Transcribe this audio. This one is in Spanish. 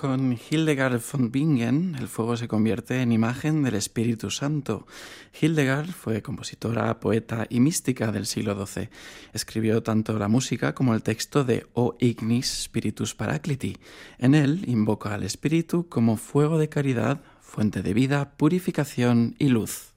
Con Hildegard von Bingen, el fuego se convierte en imagen del Espíritu Santo. Hildegard fue compositora, poeta y mística del siglo XII. Escribió tanto la música como el texto de O Ignis Spiritus Paracliti. En él invoca al Espíritu como fuego de caridad, fuente de vida, purificación y luz.